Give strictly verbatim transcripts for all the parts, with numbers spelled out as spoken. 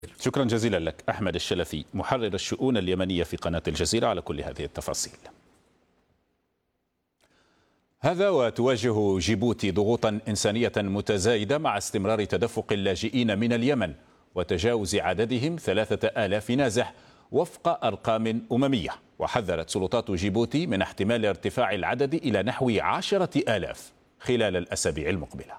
شكرا جزيلا لك أحمد الشلفي محرر الشؤون اليمنية في قناة الجزيرة على كل هذه التفاصيل. هذا وتواجه جيبوتي ضغوطا إنسانية متزايدة مع استمرار تدفق اللاجئين من اليمن وتجاوز عددهم ثلاثة آلاف نازح وفق أرقام أممية، وحذرت سلطات جيبوتي من احتمال ارتفاع العدد إلى نحو عشرة آلاف خلال الأسابيع المقبلة.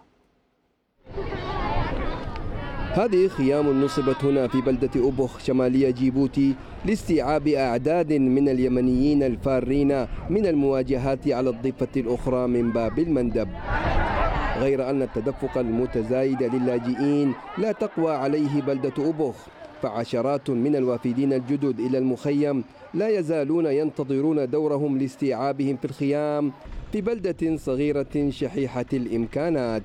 هذه خيام نصبت هنا في بلدة أوبوخ شمالية جيبوتي لاستيعاب أعداد من اليمنيين الفارين من المواجهات على الضفة الأخرى من باب المندب. غير أن التدفق المتزايد للاجئين لا تقوى عليه بلدة أوبوخ، فعشرات من الوافدين الجدد إلى المخيم لا يزالون ينتظرون دورهم لاستيعابهم في الخيام في بلدة صغيرة شحيحة الإمكانات.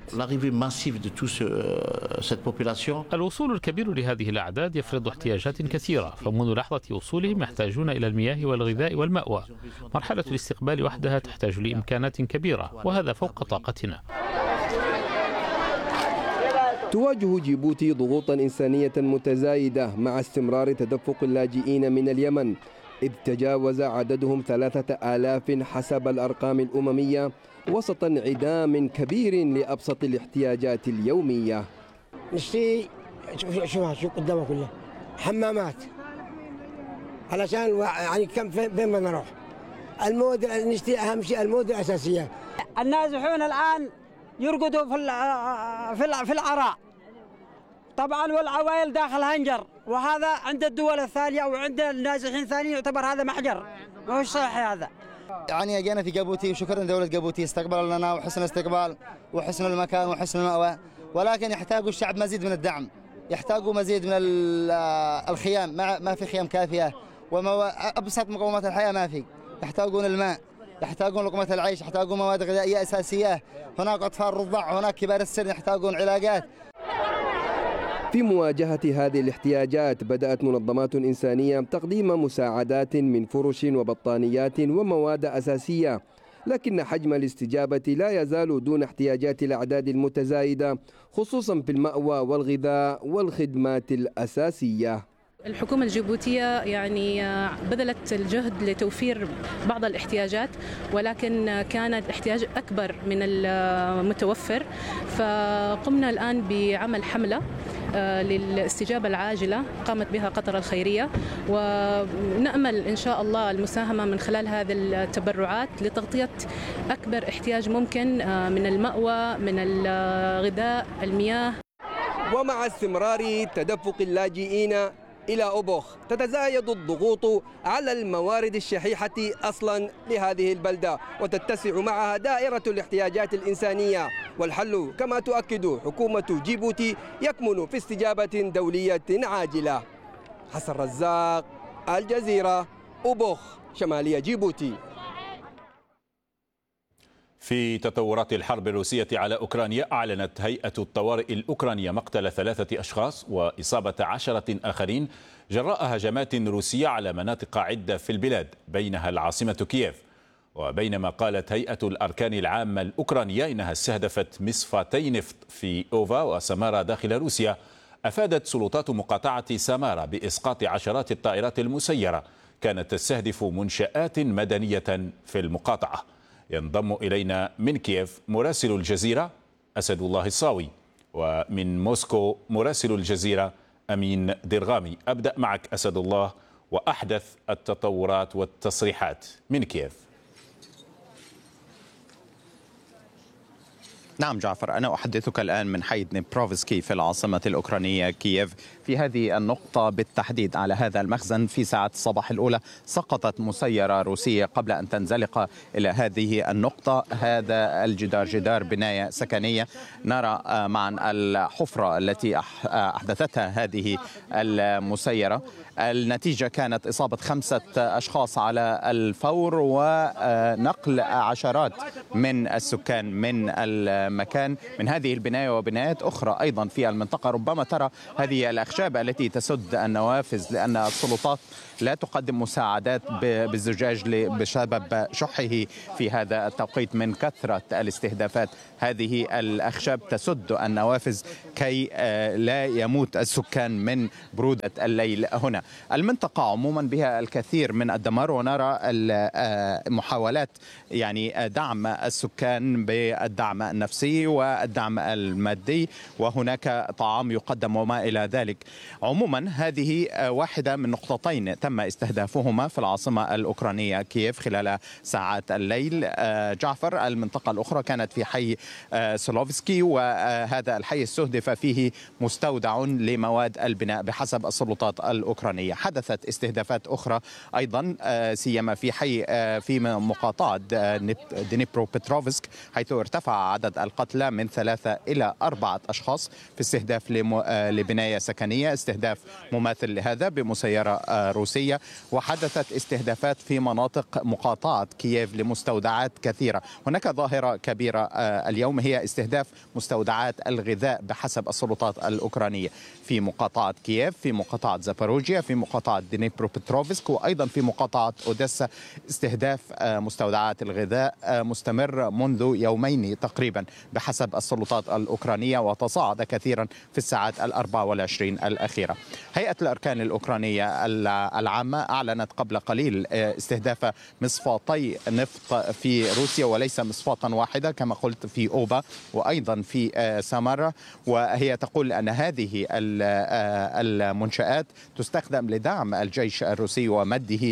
الوصول الكبير لهذه الأعداد يفرض احتياجات كثيرة، فمنذ لحظة وصولهم يحتاجون إلى المياه والغذاء والمأوى. مرحلة الاستقبال وحدها تحتاج لإمكانات كبيرة، وهذا فوق طاقتنا. تواجه جيبوتي ضغوطا إنسانية متزايدة مع استمرار تدفق اللاجئين من اليمن، إذ تجاوز عددهم ثلاثة آلاف حسب الأرقام الأممية، وسط انعدام كبير لأبسط الاحتياجات اليومية. نشتي شوفها شو قدامها كلها حمامات علشان يعني كم فين بدنا نروح. المود نشتي أهم شيء المود الأساسية. النازحون الآن يرقدوا في في العراء طبعا، والعوائل داخل هنجر، وهذا عند الدول الثانية أو عند النازحين الثانيين يعتبر هذا محجر، ما هو صحيح هذا. يعني جينا في جيبوتي وشكرا دولة جيبوتي استقبل لنا وحسن الاستقبال وحسن المكان وحسن المأوى، ولكن يحتاج الشعب مزيد من الدعم، يحتاجوا مزيد من الخيام، ما في خيام كافية، وأبسط مقومات الحياة ما في، يحتاجون الماء، يحتاجون لقمة العيش، يحتاجون مواد غذائية أساسية، هناك أطفال رضع، هناك كبار السن يحتاجون علاجات. في مواجهة هذه الاحتياجات بدأت منظمات إنسانية تقديم مساعدات من فرش وبطانيات ومواد أساسية، لكن حجم الاستجابة لا يزال دون احتياجات الأعداد المتزايدة، خصوصا في المأوى والغذاء والخدمات الأساسية. الحكومة الجيبوتية يعني بذلت الجهد لتوفير بعض الاحتياجات، ولكن كان الاحتياج أكبر من المتوفر، فقمنا الآن بعمل حملة للاستجابة العاجلة قامت بها قطر الخيرية، ونأمل إن شاء الله المساهمة من خلال هذه التبرعات لتغطية أكبر احتياج ممكن من المأوى، من الغذاء، المياه. ومع استمرار تدفق اللاجئين إلى أوبوخ تتزايد الضغوط على الموارد الشحيحة أصلا لهذه البلدة، وتتسع معها دائرة الاحتياجات الإنسانية، والحل كما تؤكد حكومة جيبوتي يكمن في استجابة دولية عاجلة. حسن رزاق، الجزيرة، أوبوخ شمالية جيبوتي. في تطورات الحرب الروسية على أوكرانيا، أعلنت هيئة الطوارئ الأوكرانية مقتل ثلاثة أشخاص وإصابة عشرة آخرين جراء هجمات روسية على مناطق عدة في البلاد بينها العاصمة كييف. وبينما قالت هيئة الأركان العامة الأوكرانية إنها استهدفت مصفاتي نفط في أوفا وسامارا داخل روسيا، أفادت سلطات مقاطعة سامارا بإسقاط عشرات الطائرات المسيرة كانت تستهدف منشآت مدنية في المقاطعة. ينضم إلينا من كييف مراسل الجزيرة أسد الله الصاوي، ومن موسكو مراسل الجزيرة أمين درغامي. أبدأ معك أسد الله، وأحدث التطورات والتصريحات من كييف. نعم جعفر، أنا أحدثك الآن من حي دنيبروفسكي في العاصمة الأوكرانية كييف. في هذه النقطة بالتحديد على هذا المخزن في ساعة الصباح الأولى سقطت مسيرة روسية قبل أن تنزلق إلى هذه النقطة. هذا الجدار جدار بناية سكنية، نرى معا الحفرة التي أحدثتها هذه المسيرة. النتيجة كانت إصابة خمسة أشخاص على الفور ونقل عشرات من السكان من مكان من هذه البناية وبنايات أخرى أيضا في المنطقة. ربما ترى هذه الأخشاب التي تسد النوافذ لأن السلطات لا تقدم مساعدات بالزجاج بسبب شحه في هذا التوقيت من كثرة الاستهدافات. هذه الأخشاب تسد النوافذ كي لا يموت السكان من برودة الليل هنا. المنطقة عموما بها الكثير من الدمار، ونرى محاولات يعني دعم السكان بالدعم النفسي والدعم المادي، وهناك طعام يقدم وما إلى ذلك. عموما هذه واحدة من نقطتين تم استهدافهما في العاصمة الأوكرانية كييف خلال ساعات الليل. جعفر، المنطقة الأخرى كانت في حي سولوفسكي، وهذا الحي استهدف فيه مستودع لمواد البناء بحسب السلطات الأوكرانية. حدثت استهدافات أخرى أيضا سيما في حي في مقاطعة دنيبروبتروفسك، حيث ارتفع عدد القتلى من ثلاثة إلى أربعة أشخاص في استهداف لبناية سكنية، استهداف مماثل لهذا بمسيرة روسية. وحدثت استهدافات في مناطق مقاطعة كييف لمستودعات كثيرة. هناك ظاهرة كبيرة اليوم هي استهداف مستودعات الغذاء بحسب السلطات الأوكرانية في مقاطعة كييف، في مقاطعة زاباروجيا، في مقاطعة دنيبروبتروفسك، وأيضا في مقاطعة أوديسا. استهداف مستودعات الغذاء مستمر منذ يومين تقريبا بحسب السلطات الأوكرانية، وتصاعد كثيرا في الساعات الأربع والعشرين الأخيرة. هيئة الأركان الأوكرانية العامة أعلنت قبل قليل استهداف مصفاطي نفط في روسيا، وليس مصفاطا واحدة كما قلت في أوبا وأيضا في سامارا. وهي تقول أن هذه المنشآت تستخدم لدعم الجيش الروسي ومده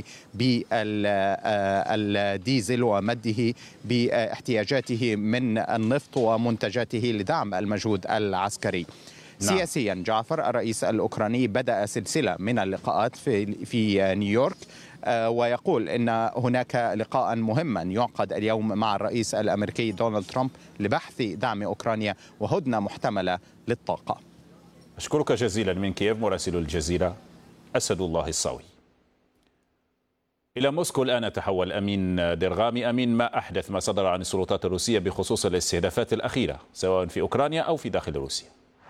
بالديزل ومده باحتياجاته من النفط ومنتجاته لدعم المجهود العسكري. نعم. سياسيا جعفر، الرئيس الأوكراني بدأ سلسلة من اللقاءات في في نيويورك، ويقول إن هناك لقاء مهما يعقد اليوم مع الرئيس الأمريكي دونالد ترامب لبحث دعم أوكرانيا وهدنة محتملة للطاقة. أشكرك جزيلا من كييف مراسل الجزيرة أسد الله الصاوي. إلى موسكو الآن تحول أمين درغامي. أمين، ما أحدث ما صدر عن السلطات الروسية بخصوص الاستهدافات الأخيرة سواء في أوكرانيا أو في داخل روسيا؟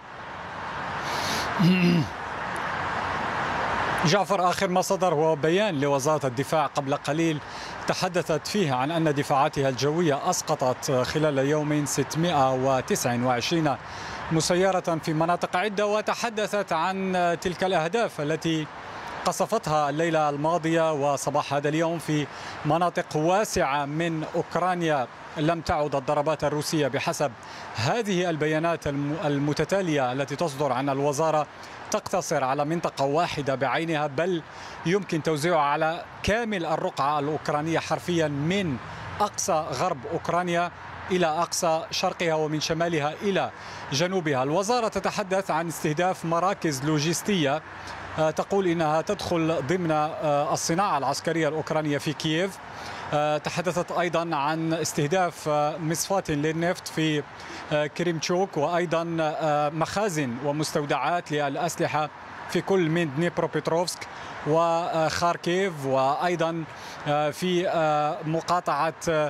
جعفر، آخر ما صدر هو بيان لوزارة الدفاع قبل قليل تحدثت فيه عن أن دفاعاتها الجوية أسقطت خلال يوم ستمائة وتسعة وعشرين مسيرة في مناطق عدة، وتحدثت عن تلك الأهداف التي قصفتها الليلة الماضية وصباح هذا اليوم في مناطق واسعة من أوكرانيا. لم تعد الضربات الروسية بحسب هذه البيانات المتتالية التي تصدر عن الوزارة تقتصر على منطقة واحدة بعينها، بل يمكن توزيعها على كامل الرقعة الأوكرانية حرفيا من أقصى غرب أوكرانيا إلى أقصى شرقها ومن شمالها إلى جنوبها. الوزارة تتحدث عن استهداف مراكز لوجستية تقول إنها تدخل ضمن الصناعة العسكرية الأوكرانية في كييف. تحدثت أيضا عن استهداف مصفاة للنفط في كريمتشوك، وأيضا مخازن ومستودعات للأسلحة في كل من دنيبروبتروفسك وخاركيف، وأيضا في مقاطعة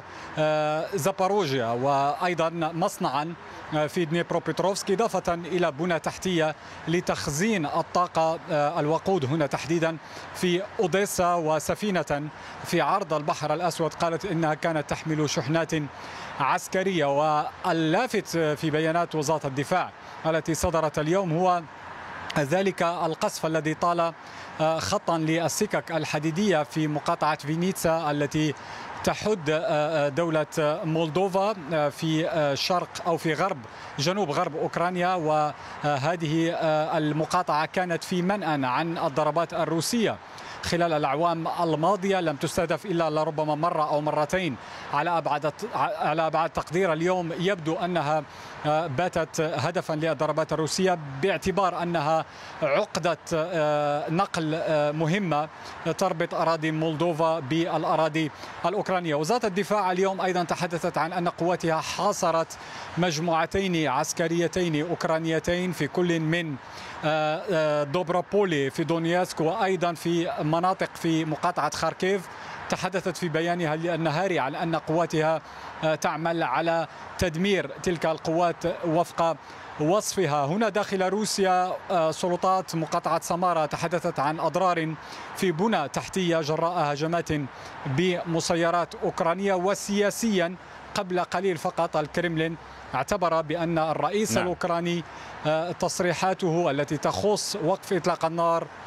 زاباروجيا، وأيضا مصنعا في دنيبروبتروفسك، إضافة إلى بنى تحتية لتخزين الطاقة الوقود هنا تحديدا في أوديسا، وسفينة في عرض البحر الأسود قالت إنها كانت تحمل شحنات عسكرية. واللافت في بيانات وزارة الدفاع التي صدرت اليوم هو ذلك القصف الذي طال خطا للسكك الحديدية في مقاطعة فينيتسا التي تحد دولة مولدوفا في شرق أو في غرب جنوب غرب أوكرانيا. وهذه المقاطعة كانت في منأى عن الضربات الروسية خلال الأعوام الماضية، لم تستهدف إلا لربما مرة أو مرتين على أبعد على أبعد تقدير. اليوم يبدو أنها باتت هدفا للضربات الروسية باعتبار أنها عقدة نقل مهمة تربط أراضي مولدوفا بالأراضي الأوكرانية. وزارة الدفاع اليوم أيضا تحدثت عن أن قواتها حاصرت مجموعتين عسكريتين أوكرانيتين في كل من دوبرابولي في دونياسك، وأيضا في مناطق في مقاطعة خاركيف تحدثت في بيانها النهاري عن أن قواتها تعمل على تدمير تلك القوات وفق وصفها. هنا داخل روسيا سلطات مقاطعة سمارة تحدثت عن أضرار في بنى تحتية جراء هجمات بمسيرات أوكرانية. وسياسيا قبل قليل فقط الكرملين اعتبر بأن الرئيس نعم. الأوكراني تصريحاته التي تخص وقف إطلاق النار